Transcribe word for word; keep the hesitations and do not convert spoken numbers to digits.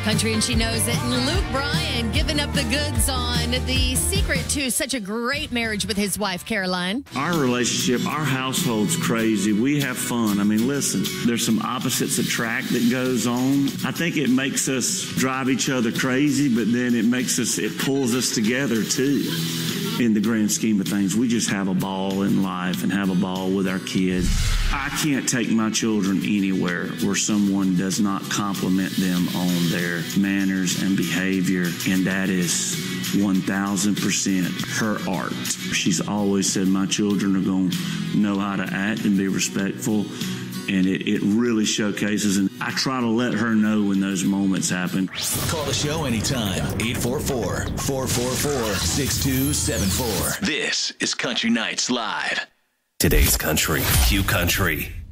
Country and She Knows It. And Luke Bryan giving up the goods on the secret to such a great marriage with his wife, Caroline. Our relationship, our household's crazy. We have fun. I mean, listen, there's some opposites attract that goes on. I think it makes us drive each other crazy, but then it makes us, it pulls us together too. In the grand scheme of things, we just have a ball in life and have a ball with our kids. I can't take my children anywhere where someone does not compliment them on their manners and behavior, and that is one thousand percent her art. She's always said my children are going to know how to act and be respectful, and it, it really showcases, and I try to let her know when those moments happen. Call the show anytime, eight four four, four four four, six two seven four. This is Country Nights Live. Today's Country, Q Country.